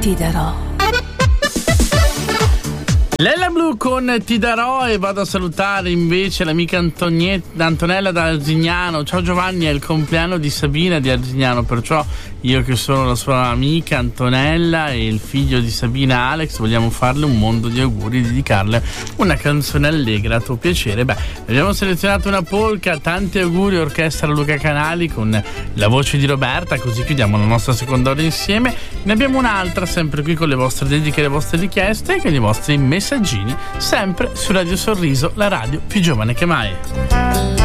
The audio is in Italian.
Ti darò. Lella Blu con Ti darò, e vado a salutare invece l'amica Antonella da Arzignano. Ciao Giovanni, è il compleanno di Sabina di Arzignano, perciò io, che sono la sua amica Antonella, e il figlio di Sabina, Alex, vogliamo farle un mondo di auguri, dedicarle una canzone allegra a tuo piacere. Abbiamo selezionato una polka. Tanti auguri Orchestra Luca Canali con la voce di Roberta, così chiudiamo la nostra seconda ora insieme. Ne abbiamo un'altra sempre qui con le vostre dediche e le vostre richieste e con i vostri messaggini, sempre su Radio Sorriso, la radio più giovane che mai.